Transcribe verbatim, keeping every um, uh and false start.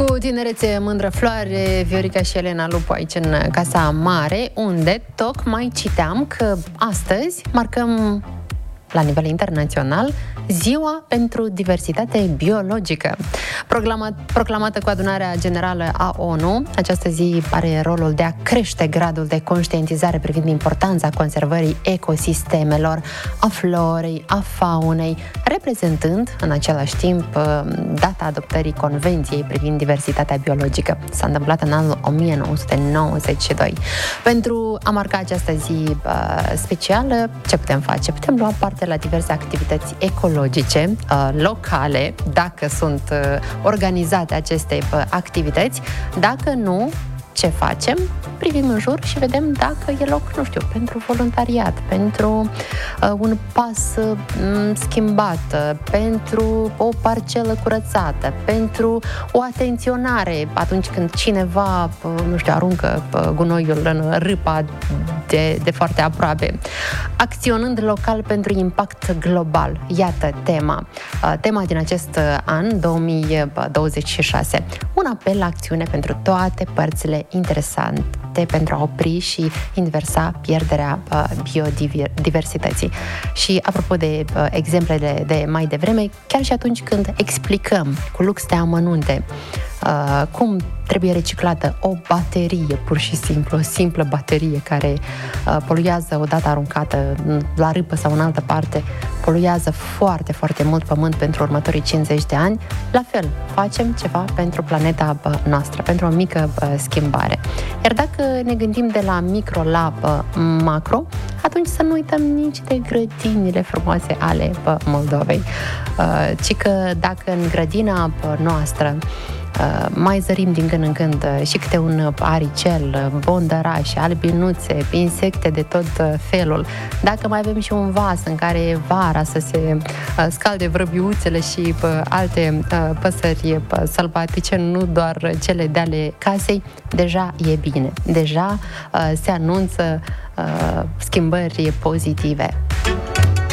Cu tinerețe mândră floare, Viorica și Elena Lupu aici în Casa Mare, unde tocmai citeam că astăzi marcăm la nivel internațional Ziua pentru Diversitate Biologică. Proclamat, proclamată cu adunarea generală a ONU, această zi are rolul de a crește gradul de conștientizare privind importanța conservării ecosistemelor, a florei, a faunei, reprezentând în același timp data adoptării Convenției privind diversitatea biologică. S-a întâmplat în anul o mie nouă sute nouăzeci și doi. Pentru a marca această zi uh, specială, ce putem face? Putem lua parte la diverse activități ecologice, uh, locale, dacă sunt uh, organizate aceste uh, activități. Dacă nu, ce facem? Privim în jur și vedem dacă e loc, nu știu, pentru voluntariat, pentru uh, un pas uh, schimbat, uh, pentru o parcelă curățată, pentru o atenționare atunci când cineva, uh, nu știu, aruncă uh, gunoiul în râpa de, de foarte aproape. Acționând local pentru impact global. Iată tema. Uh, tema din acest an, două mii douăzeci și șase. Un apel la acțiune pentru toate părțile interesante pentru a opri și inversa pierderea uh, biodiversității. Și apropo de uh, exemplele de mai devreme, chiar și atunci când explicăm cu lux de amănunte uh, cum trebuie reciclată o baterie, pur și simplu, o simplă baterie care uh, poluează odată aruncată la râpă sau în altă parte, poluează foarte, foarte mult pământ pentru următorii cincizeci de ani, la fel, facem ceva pentru planeta uh, noastră, pentru o mică uh, schimbare. Iar dacă ne gândim de la micro la uh, macro, atunci să nu uităm nici de grădinile frumoase ale uh, Moldovei. Uh, ci că dacă în grădina uh, noastră Uh, mai zărim din când în când uh, și câte un aricel, uh, bondăraș, albinuțe, insecte de tot uh, felul. Dacă mai avem și un vas în care vara să se uh, scalde vrăbiuțele și uh, alte uh, păsări uh, sălbatice, nu doar cele de ale casei, deja e bine. Deja uh, se anunță uh, schimbări pozitive.